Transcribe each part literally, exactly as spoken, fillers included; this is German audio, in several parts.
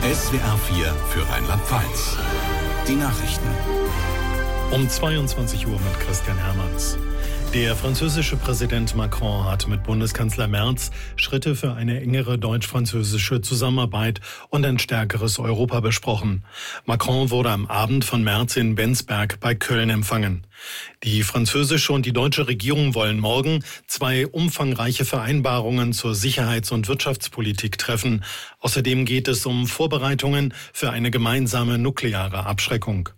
S W R vier für Rheinland-Pfalz. Die Nachrichten. Um zweiundzwanzig Uhr mit Christian Hermanns. Der französische Präsident Macron hat mit Bundeskanzler Merz Schritte für eine engere deutsch-französische Zusammenarbeit und ein stärkeres Europa besprochen. Macron wurde am Abend von Merz in Bensberg bei Köln empfangen. Die französische und die deutsche Regierung wollen morgen zwei umfangreiche Vereinbarungen zur Sicherheits- und Wirtschaftspolitik treffen. Außerdem geht es um Vorbereitungen für eine gemeinsame nukleare Abschreckung.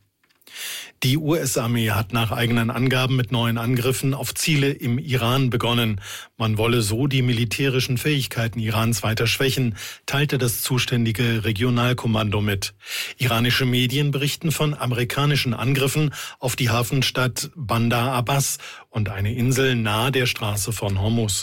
Die U S-Armee hat nach eigenen Angaben mit neuen Angriffen auf Ziele im Iran begonnen. Man wolle so die militärischen Fähigkeiten Irans weiter schwächen, teilte das zuständige Regionalkommando mit. Iranische Medien berichten von amerikanischen Angriffen auf die Hafenstadt Bandar Abbas und eine Insel nahe der Straße von Hormuz.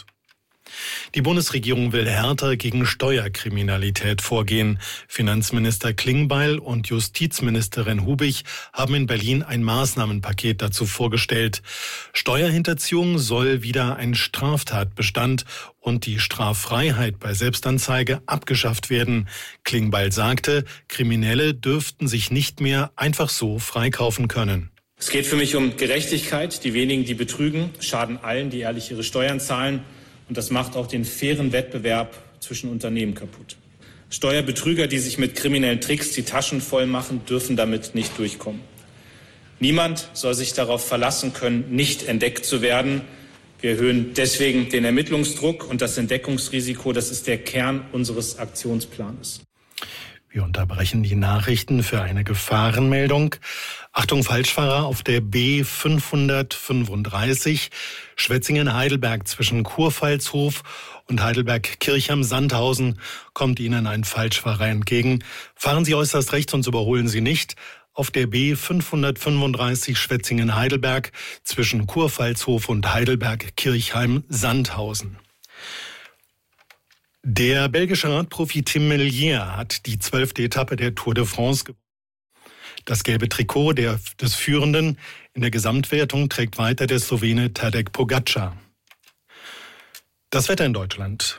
Die Bundesregierung will härter gegen Steuerkriminalität vorgehen. Finanzminister Klingbeil und Justizministerin Hubig haben in Berlin ein Maßnahmenpaket dazu vorgestellt. Steuerhinterziehung soll wieder ein Straftatbestand und die Straffreiheit bei Selbstanzeige abgeschafft werden. Klingbeil sagte, Kriminelle dürften sich nicht mehr einfach so freikaufen können. Es geht für mich um Gerechtigkeit. Die wenigen, die betrügen, schaden allen, die ehrlich ihre Steuern zahlen. Und das macht auch den fairen Wettbewerb zwischen Unternehmen kaputt. Steuerbetrüger, die sich mit kriminellen Tricks die Taschen voll machen, dürfen damit nicht durchkommen. Niemand soll sich darauf verlassen können, nicht entdeckt zu werden. Wir erhöhen deswegen den Ermittlungsdruck und das Entdeckungsrisiko. Das ist der Kern unseres Aktionsplanes. Wir unterbrechen die Nachrichten für eine Gefahrenmeldung. Achtung, Falschfahrer auf der B fünfhundertfünfunddreißig Schwetzingen-Heidelberg zwischen Kurpfalzhof und Heidelberg-Kirchheim-Sandhausen kommt Ihnen ein Falschfahrer entgegen. Fahren Sie äußerst rechts und überholen Sie nicht. Auf der B fünfhundertfünfunddreißig Schwetzingen-Heidelberg zwischen Kurpfalzhof und Heidelberg-Kirchheim-Sandhausen. Der belgische Radprofi Tim Merlier hat die zwölfte Etappe der Tour de France gewonnen. Das gelbe Trikot der, des Führenden in der Gesamtwertung trägt weiter der Slowene Tadej Pogačar. Das Wetter in Deutschland.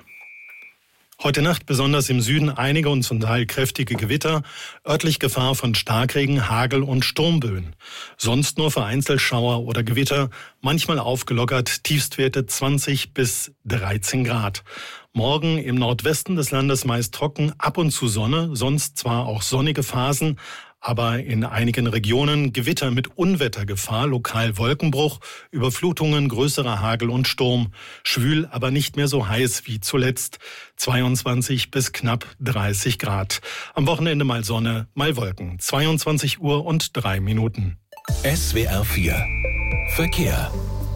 Heute Nacht besonders im Süden einige und zum Teil kräftige Gewitter, örtlich Gefahr von Starkregen, Hagel und Sturmböen. Sonst nur vereinzelt Schauer oder Gewitter, manchmal aufgelockert, Tiefstwerte zwanzig bis dreizehn Grad. Morgen im Nordwesten des Landes meist trocken, ab und zu Sonne, sonst zwar auch sonnige Phasen, aber in einigen Regionen Gewitter mit Unwettergefahr, lokal Wolkenbruch, Überflutungen, größerer Hagel und Sturm. Schwül, aber nicht mehr so heiß wie zuletzt. zweiundzwanzig bis knapp dreißig Grad. Am Wochenende mal Sonne, mal Wolken. zweiundzwanzig Uhr und drei Minuten. S W R vier Verkehr.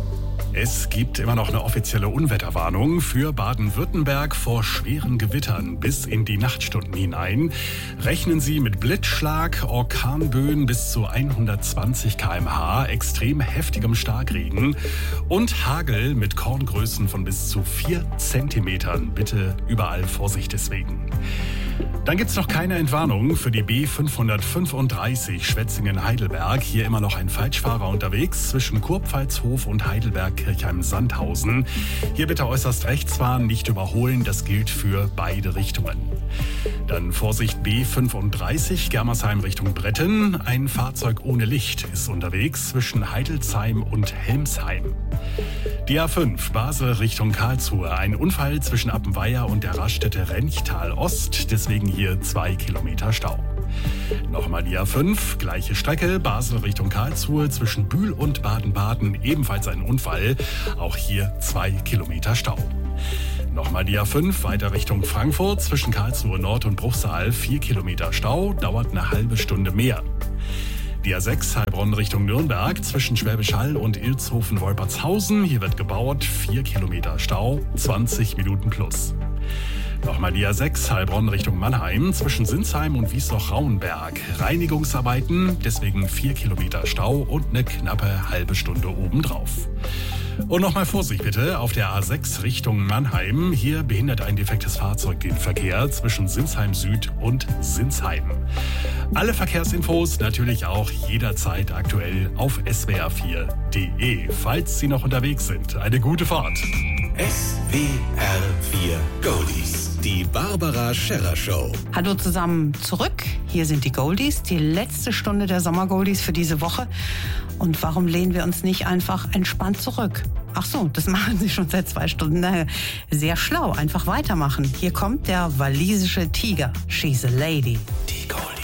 Es gibt immer noch eine offizielle Unwetterwarnung für Baden-Württemberg vor schweren Gewittern bis in die Nachtstunden hinein. Rechnen Sie mit Blitzschlag, Orkanböen bis zu hundertzwanzig Kilometer pro Stunde, extrem heftigem Starkregen und Hagel mit Korngrößen von bis zu vier Zentimetern. Bitte überall Vorsicht deswegen. Dann gibt es noch keine Entwarnung für die B fünfhundertfünfunddreißig Schwetzingen-Heidelberg. Hier immer noch ein Falschfahrer unterwegs zwischen Kurpfalzhof und Heidelberg-Kirchheim-Sandhausen. Hier bitte äußerst rechts fahren, nicht überholen. Das gilt für beide Richtungen. Dann Vorsicht B fünfunddreißig Germersheim Richtung Bretten. Ein Fahrzeug ohne Licht ist unterwegs zwischen Heidelsheim und Helmsheim. Die A fünf Basel Richtung Karlsruhe. Ein Unfall zwischen Appenweier und der Raststätte Renchtal Ost. Deswegen hier zwei Kilometer Stau. Nochmal die A fünf, gleiche Strecke, Basel Richtung Karlsruhe, zwischen Bühl und Baden-Baden ebenfalls ein Unfall, auch hier zwei Kilometer Stau. Nochmal die A fünf, weiter Richtung Frankfurt, zwischen Karlsruhe Nord und Bruchsal, vier Kilometer Stau, dauert eine halbe Stunde mehr. Die A sechs Heilbronn Richtung Nürnberg, zwischen Schwäbisch Hall und Ilshofen-Wolpertshausen, hier wird gebaut, vier Kilometer Stau, zwanzig Minuten plus. Nochmal die A sechs Heilbronn Richtung Mannheim, zwischen Sinsheim und Wiesloch-Rauenberg. Reinigungsarbeiten, deswegen vier Kilometer Stau und eine knappe halbe Stunde obendrauf. Und nochmal Vorsicht bitte, auf der A sechs Richtung Mannheim. Hier behindert ein defektes Fahrzeug den Verkehr zwischen Sinsheim Süd und Sinsheim. Alle Verkehrsinfos natürlich auch jederzeit aktuell auf S W R vier Punkt de, falls Sie noch unterwegs sind. Eine gute Fahrt. S W R vier Goldies. Die Barbara Scherrer Show. Hallo zusammen zurück. Hier sind die Goldies, die letzte Stunde der Sommer-Goldies für diese Woche. Und warum lehnen wir uns nicht einfach entspannt zurück? Ach so, das machen sie schon seit zwei Stunden. Sehr schlau, einfach weitermachen. Hier kommt der walisische Tiger. She's a lady.